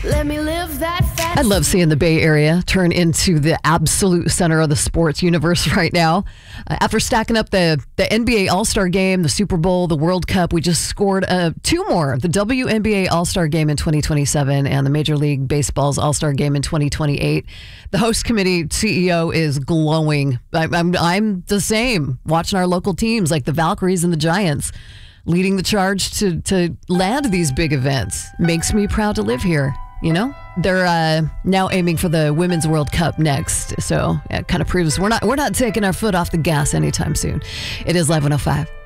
Let me live that I fantasy. love seeing the Bay Area turn into the absolute center of the sports universe right now. After stacking up the NBA All-Star Game, the Super Bowl, the World Cup, we just scored two more. The WNBA All-Star Game in 2027 and the Major League Baseball's All-Star Game in 2028. The host committee CEO is glowing. I'm the same, watching our local teams like the Valkyries and the Giants leading the charge to land these big events. Makes me proud to live here, you know? They're now aiming for the Women's World Cup next, so it kind of proves we're not taking our foot off the gas anytime soon. It is Live 105.